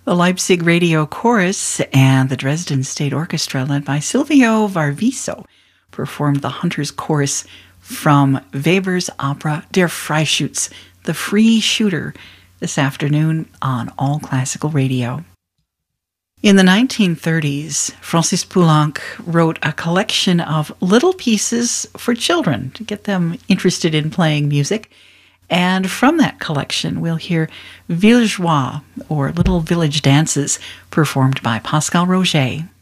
The Leipzig Radio Chorus and the Dresden State Orchestra, led by Silvio Varviso, performed the Hunter's Chorus from Weber's opera Der Freischütz, The Free Shooter, this afternoon on All Classical Radio. In the 1930s, Francis Poulenc wrote a collection of little pieces for children to get them interested in playing music. And from that collection, we'll hear Villageois, or Little Village Dances, performed by Pascal Roget.